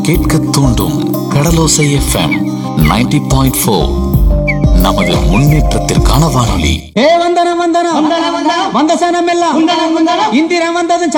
கேட்க தூண்டும் கடலோசை எஃப்எம் 90.4. நமது முன்னேற்றத்திற்கான வானொலி. வந்தனம் வந்தனம் வந்த சனம் எல்லாம் இந்திரன் வந்தது